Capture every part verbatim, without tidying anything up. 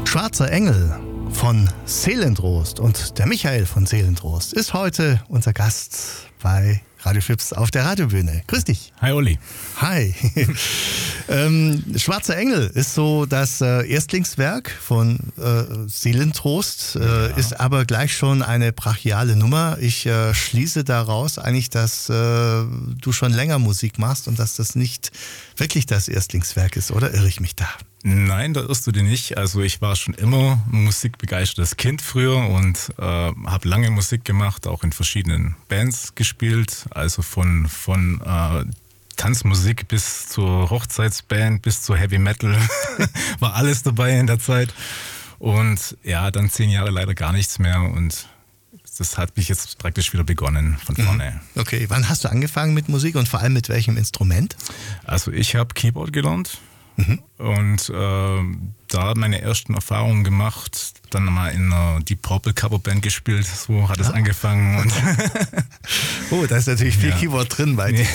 Schwarzer Engel von Seelentrost und der Michael von Seelentrost ist heute unser Gast bei Radio Fips auf der Radiobühne. Grüß dich. Hi Olli. Hi. ähm, Schwarzer Engel ist so das äh, Erstlingswerk von äh, Seelentrost, äh, ja. Ist aber gleich schon eine brachiale Nummer. Ich äh, schließe daraus eigentlich, dass äh, du schon länger Musik machst und dass das nicht wirklich das Erstlingswerk ist, oder irre ich mich da? Nein, da irrst du dich nicht. Also ich war schon immer ein musikbegeistertes Kind früher und äh, habe lange Musik gemacht, auch in verschiedenen Bands gespielt. Also von, von äh, Tanzmusik bis zur Hochzeitsband, bis zur Heavy Metal, war alles dabei in der Zeit. Und ja, dann zehn Jahre leider gar nichts mehr und das hat mich jetzt praktisch wieder begonnen von vorne. Okay, wann hast du angefangen mit Musik und vor allem mit welchem Instrument? Also ich habe Keyboard gelernt. Mhm. Und äh, da meine ersten Erfahrungen gemacht, dann mal in einer Deep Purple Coverband gespielt, so hat es ah. angefangen. Und oh, da ist natürlich viel ja. Keyboard drin bei dir.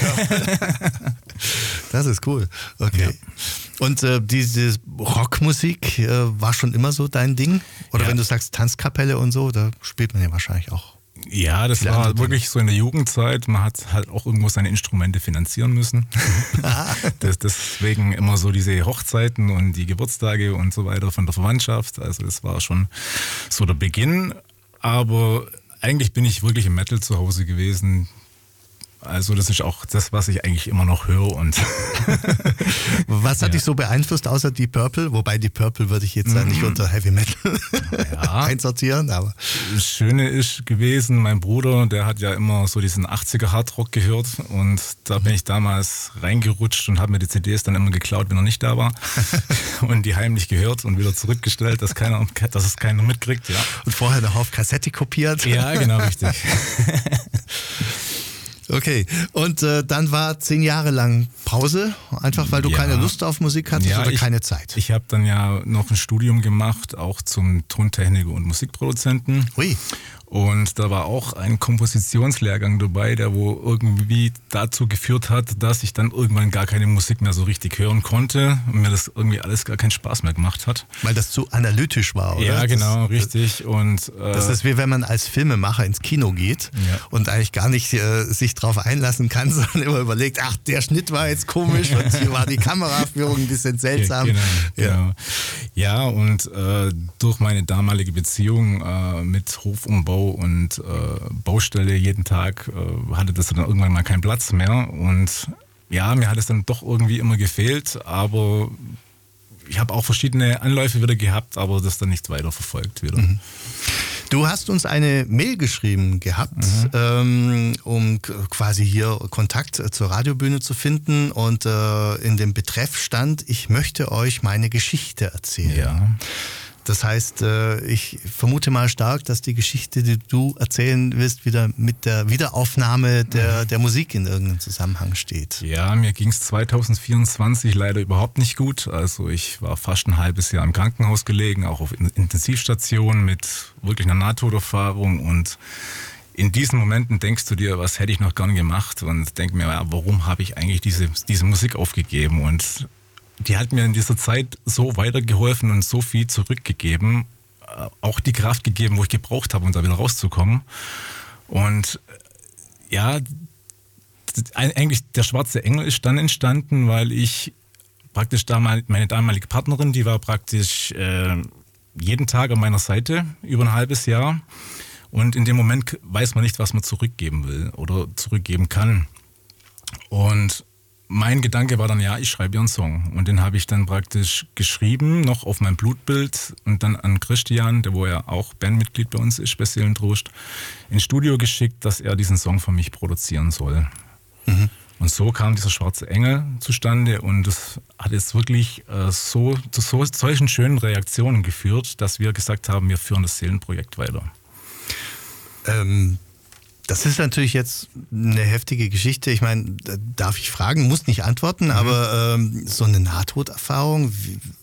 Das ist cool. Okay. Ja. Und äh, diese Rockmusik äh, war schon immer so dein Ding? Oder ja. wenn du sagst Tanzkapelle und so, da spielt man ja wahrscheinlich auch. Ja, das war wirklich so in der Jugendzeit. Man hat halt auch irgendwo seine Instrumente finanzieren müssen. das, deswegen immer so diese Hochzeiten und die Geburtstage und so weiter von der Verwandtschaft. Also das war schon so der Beginn. Aber eigentlich bin ich wirklich im Metal zu Hause gewesen. Also das ist auch das, was ich eigentlich immer noch höre. Und was hat ja. dich so beeinflusst, außer Deep Purple? Wobei Deep Purple würde ich jetzt mhm. nicht unter Heavy Metal ja. einsortieren. Aber das Schöne ist gewesen, mein Bruder, der hat ja immer so diesen achtziger Hardrock gehört. Und da bin ich damals reingerutscht und habe mir die C Ds dann immer geklaut, wenn er nicht da war. Und die heimlich gehört und wieder zurückgestellt, dass, keiner, dass es keiner mitkriegt. Ja. Und vorher noch auf Kassette kopiert. Ja, genau, richtig. Okay, und äh, dann war zehn Jahre lang Pause, einfach weil du ja. keine Lust auf Musik hattest ja, oder ich, keine Zeit? Ich habe dann ja noch ein Studium gemacht, auch zum Tontechniker und Musikproduzenten. Ui. Und da war auch ein Kompositionslehrgang dabei, der wo irgendwie dazu geführt hat, dass ich dann irgendwann gar keine Musik mehr so richtig hören konnte und mir das irgendwie alles gar keinen Spaß mehr gemacht hat. Weil das zu analytisch war, oder? Ja, genau, das, richtig. Und, äh, das ist wie wenn man als Filmemacher ins Kino geht ja. und eigentlich gar nicht äh, sich drauf einlassen kann, sondern immer überlegt, ach, der Schnitt war jetzt komisch und hier war die Kameraführung ein bisschen seltsam. Ja, genau, ja. genau. ja und äh, durch meine damalige Beziehung äh, mit Hofumbau und äh, Baustelle jeden Tag äh, hatte das dann irgendwann mal keinen Platz mehr und ja, mir hat es dann doch irgendwie immer gefehlt, aber ich habe auch verschiedene Anläufe wieder gehabt, aber das dann nicht weiter verfolgt wieder. Mhm. Du hast uns eine Mail geschrieben gehabt, mhm. ähm, um quasi hier Kontakt zur Radiobühne zu finden und äh, in dem Betreff stand, ich möchte euch meine Geschichte erzählen. Ja. Das heißt, ich vermute mal stark, dass die Geschichte, die du erzählen willst, wieder mit der Wiederaufnahme der, der Musik in irgendeinem Zusammenhang steht. Ja, mir ging es zwanzig vierundzwanzig leider überhaupt nicht gut. Also ich war fast ein halbes Jahr im Krankenhaus gelegen, auch auf Intensivstation mit wirklich einer Nahtoderfahrung. Und in diesen Momenten denkst du dir, was hätte ich noch gern gemacht? Und denk mir, ja, warum habe ich eigentlich diese, diese Musik aufgegeben? Und die hat mir in dieser Zeit so weitergeholfen und so viel zurückgegeben, auch die Kraft gegeben, wo ich gebraucht habe, um da wieder rauszukommen. Und ja, eigentlich der Schwarze Engel ist dann entstanden, weil ich praktisch damals, meine damalige Partnerin, die war praktisch äh, jeden Tag an meiner Seite über ein halbes Jahr. Und in dem Moment weiß man nicht, was man zurückgeben will oder zurückgeben kann. Und mein Gedanke war dann, ja, ich schreibe ihr einen Song. Und den habe ich dann praktisch geschrieben, noch auf mein Blutbild und dann an Christian, der wo ja auch Bandmitglied bei uns ist, bei Seelentrost, ins Studio geschickt, dass er diesen Song für mich produzieren soll. Mhm. Und so kam dieser Schwarze Engel zustande und das hat jetzt wirklich äh, so zu so, solchen schönen Reaktionen geführt, dass wir gesagt haben, wir führen das Seelenprojekt weiter. Ähm Das ist natürlich jetzt eine heftige Geschichte. Ich meine, darf ich fragen, muss nicht antworten, mhm. aber ähm, so eine Nahtoderfahrung, wie,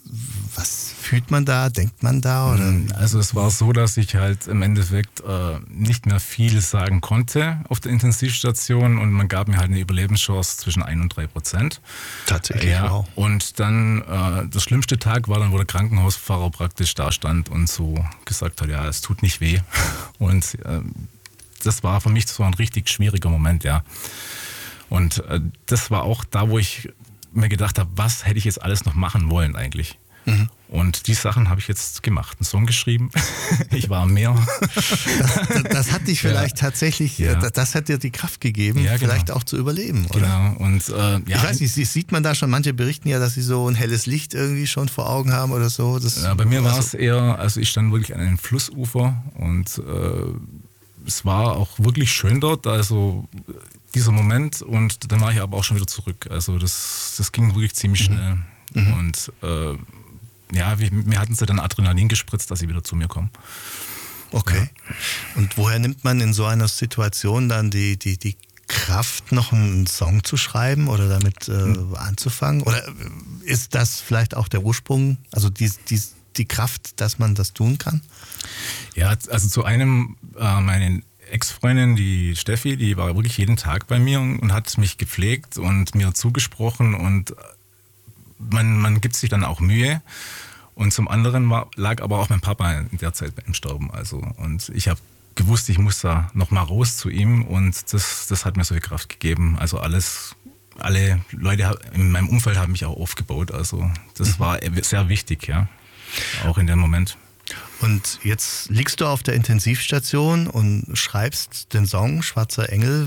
was fühlt man da, denkt man da? Oder? Also es war so, dass ich halt im Endeffekt äh, nicht mehr viel sagen konnte auf der Intensivstation und man gab mir halt eine Überlebenschance zwischen ein und drei Prozent. Tatsächlich, ja. Wow. Und dann, äh, der schlimmste Tag war dann, wo der Krankenhausfahrer praktisch da stand und so gesagt hat, ja, es tut nicht weh. Und äh, das war für mich so ein richtig schwieriger Moment, ja. Und äh, das war auch da, wo ich mir gedacht habe, was hätte ich jetzt alles noch machen wollen eigentlich. Mhm. Und die Sachen habe ich jetzt gemacht. Einen Song geschrieben. Ich war am Meer. Das, das, das hat dich vielleicht ja. tatsächlich, ja. Das, das hat dir die Kraft gegeben, ja, genau. vielleicht auch zu überleben, oder? Genau. Und, äh, ja. Ich weiß nicht, sieht man da schon, manche berichten ja, dass sie so ein helles Licht irgendwie schon vor Augen haben oder so. Das, ja, bei mir war es eher, also ich stand wirklich an einem Flussufer und äh, es war auch wirklich schön dort, also dieser Moment, und dann war ich aber auch schon wieder zurück. Also das, das ging wirklich ziemlich schnell. Mhm. Und äh, ja, wir, mir hatten sie dann Adrenalin gespritzt, dass sie wieder zu mir kommen. Okay. Ja. Und woher nimmt man in so einer Situation dann die, die, die Kraft, noch einen Song zu schreiben oder damit äh, mhm. anzufangen? Oder ist das vielleicht auch der Ursprung, also die, die, die Kraft, dass man das tun kann? Ja, also zu einem, äh, meine Ex-Freundin, die Steffi, die war wirklich jeden Tag bei mir und, und hat mich gepflegt und mir zugesprochen und man, man gibt sich dann auch Mühe. Und zum anderen war, lag aber auch mein Papa in der Zeit im Sterben. Also, und ich habe gewusst, ich muss da nochmal raus zu ihm und das, das hat mir so viel Kraft gegeben. Also alles, alle Leute in meinem Umfeld haben mich auch aufgebaut. Also das war sehr wichtig, ja, auch in dem Moment. Und jetzt liegst du auf der Intensivstation und schreibst den Song Schwarzer Engel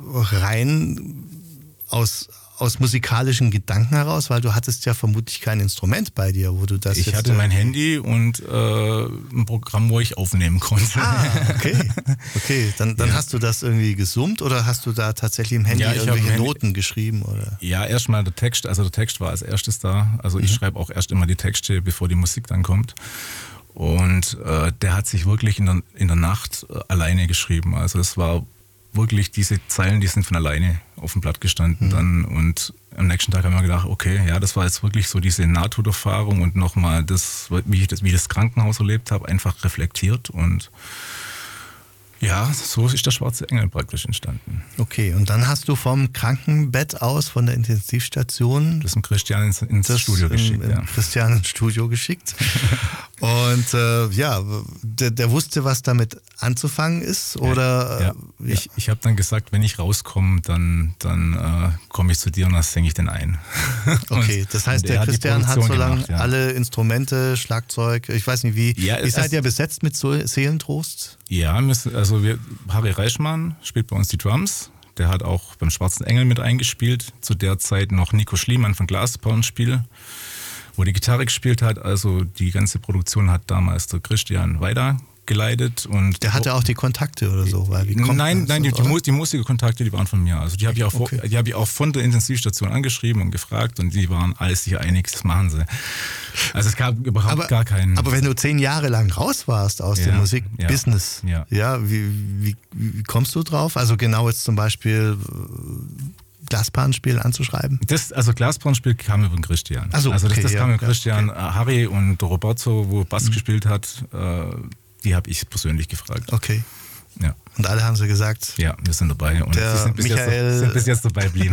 rein aus, aus musikalischen Gedanken heraus, weil du hattest ja vermutlich kein Instrument bei dir, wo du das Ich jetzt hatte mein Handy und äh, ein Programm, wo ich aufnehmen konnte. Ah, okay. Okay, dann, dann ja. hast du das irgendwie gesummt oder hast du da tatsächlich im Handy ja, irgendwelche Noten Handy geschrieben? Oder? Ja, erstmal der Text, also der Text war als erstes da. Also mhm. ich schreibe auch erst immer die Texte, bevor die Musik dann kommt. Und äh, der hat sich wirklich in der, in der Nacht äh, alleine geschrieben. Also das war wirklich, diese Zeilen, die sind von alleine auf dem Blatt gestanden mhm. dann. Und am nächsten Tag haben wir gedacht, okay, ja, das war jetzt wirklich so diese Nahtoderfahrung und nochmal das, wie ich das, wie das Krankenhaus erlebt habe, einfach reflektiert. Und ja, so ist der Schwarze Engel praktisch entstanden. Okay, und dann hast du vom Krankenbett aus, von der Intensivstation, das im Christian ins, ins Studio geschickt. Im, im ja. Christian ins Studio geschickt. Und äh, ja, der, der wusste, was damit anzufangen ist, oder? Ja, ja. ja. Ich, ich habe dann gesagt, wenn ich rauskomme, dann, dann äh, komme ich zu dir und dann singe ich den ein. Okay, das heißt, der, der Christian hat, hat so lange ja. alle Instrumente, Schlagzeug, ich weiß nicht, wie, ja, wie seid ihr besetzt mit so Seelentrost? Ja, also wir, Harry Reichmann spielt bei uns die Drums. Der hat auch beim Schwarzen Engel mit eingespielt. Zu der Zeit noch Nico Schliemann von Glasbauernspiel, wo die Gitarre gespielt hat. Also die ganze Produktion hat damals der Christian weitergeleitet. Und der hatte auch die Kontakte oder so? Weil wie kommt nein, das nein, die, so, die, die Musikerkontakte, die waren von mir. Also die habe ich, auch okay. hab ich auch von der Intensivstation angeschrieben und gefragt und die waren alles sich einig, das machen sie. Also es gab überhaupt aber, gar keinen... Aber wenn du zehn Jahre lang raus warst aus ja, dem Musikbusiness, ja, ja. ja wie, wie, wie kommst du drauf? Also genau jetzt zum Beispiel Glasbauernspiel anzuschreiben? Das, also Glasbauernspiel kam über den Christian. Ach so, also das, okay, das kam ja, über Christian. okay. Harry und Roberto, wo Bass mhm. gespielt hat, äh, die habe ich persönlich gefragt. Okay. Ja. Und alle haben sie gesagt? Ja, wir sind dabei und der sie sind bis, Michael jetzt, sind bis jetzt dabei geblieben.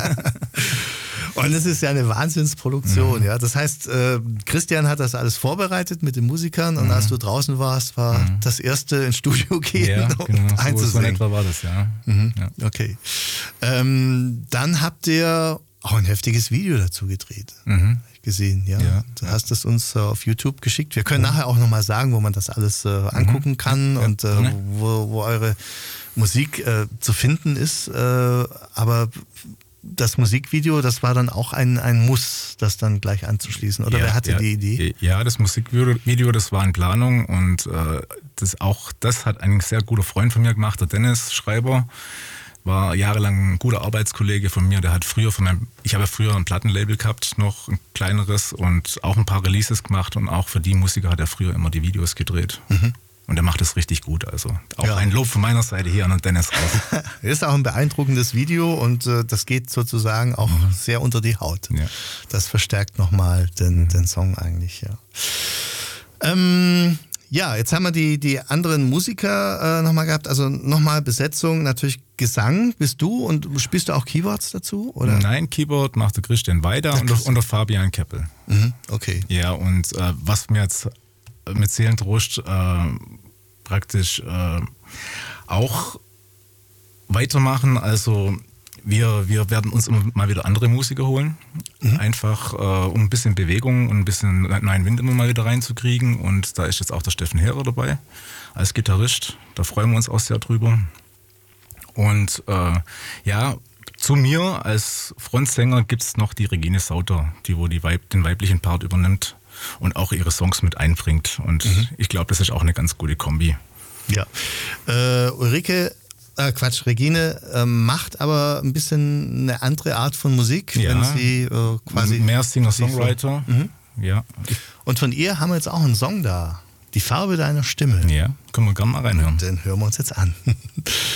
Und es ist ja eine Wahnsinnsproduktion. Mhm. Ja? Das heißt, äh, Christian hat das alles vorbereitet mit den Musikern und mhm. als du draußen warst, war mhm. das erste ins Studio gehen ja, und genau, einzusingen. So in etwa war das, ja. Mhm. ja. Okay. Ähm, dann habt ihr auch ein heftiges Video dazu gedreht. Mhm. Gesehen, ja. ja. Du hast es uns äh, auf YouTube geschickt. Wir können ja. nachher auch nochmal sagen, wo man das alles äh, angucken kann ja. und äh, wo, wo eure Musik äh, zu finden ist. Äh, aber das Musikvideo, das war dann auch ein, ein Muss, das dann gleich anzuschließen. Oder ja, wer hatte ja, die Idee? Ja, das Musikvideo, das war in Planung und äh, das auch das hat ein sehr guter Freund von mir gemacht, der Dennis Schreiber. War jahrelang ein guter Arbeitskollege von mir, der hat früher von meinem, ich habe ja früher ein Plattenlabel gehabt, noch ein kleineres und auch ein paar Releases gemacht und auch für die Musiker hat er früher immer die Videos gedreht. Mhm. Und der macht es richtig gut. Also auch Ja. ein Lob von meiner Seite hier an Dennis raus. Ist auch ein beeindruckendes Video und äh, das geht sozusagen auch mhm. sehr unter die Haut. Ja. Das verstärkt nochmal den, mhm. den Song eigentlich, ja. Ähm, ja, jetzt haben wir die, die anderen Musiker äh, nochmal gehabt. Also nochmal Besetzung, natürlich Gesang bist du und spielst du auch Keyboards dazu? Oder? Nein, Keyboard macht der Christian Weider und, der, und der Fabian Keppel. Mhm, okay. Ja, und äh, was mir jetzt mit Seelentrost äh, praktisch äh, auch weitermachen, also wir, wir werden uns immer mal wieder andere Musiker holen, mhm. einfach äh, um ein bisschen Bewegung und ein bisschen neuen Wind immer mal wieder reinzukriegen, und da ist jetzt auch der Steffen Herer dabei als Gitarrist, da freuen wir uns auch sehr drüber. Und äh, ja, zu mir als Frontsänger gibt es noch die Regine Sauter, die wo die Weib, den weiblichen Part übernimmt und auch ihre Songs mit einbringt. Und mhm. ich glaube, das ist auch eine ganz gute Kombi. Ja. Äh, Ulrike, äh, Quatsch, Regine äh, macht aber ein bisschen eine andere Art von Musik, ja. wenn sie äh, quasi... Mehr Singer-Songwriter. Mhm. Ja. Und von ihr haben wir jetzt auch einen Song da. Die Farbe deiner Stimme. Ja, können wir gerne mal reinhören. Den hören wir uns jetzt an.